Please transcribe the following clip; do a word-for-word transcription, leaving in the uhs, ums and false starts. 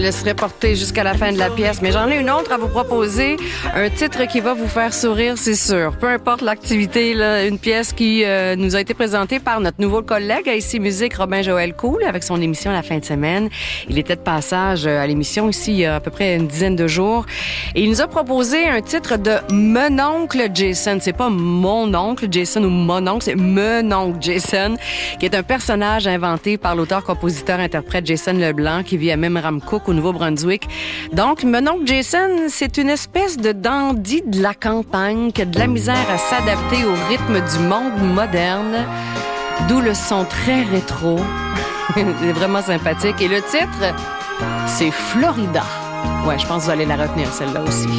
Je laisserai porter jusqu'à la fin de la pièce, mais j'en ai une autre à vous proposer, un titre qui va vous faire sourire, c'est sûr. Peu importe l'activité, là, une pièce qui euh, nous a été présentée par notre nouveau collègue à Ici Musique, Robin Joël Cool, avec son émission La fin de semaine. Il était de passage à l'émission ici il y a à peu près une dizaine de jours, et il nous a proposé un titre de Mon oncle Jason. C'est pas mon oncle Jason ou mon oncle, c'est Mon oncle Jason, qui est un personnage inventé par l'auteur-compositeur-interprète Jason Leblanc, qui vit à Memramcook, au Nouveau-Brunswick. Donc, mon oncle Jason, c'est une espèce de dandy de la campagne qui a de la misère à s'adapter au rythme du monde moderne, d'où le son très rétro. C'est vraiment sympathique. Et le titre, c'est Florida. Ouais, je pense que vous allez la retenir, celle-là aussi.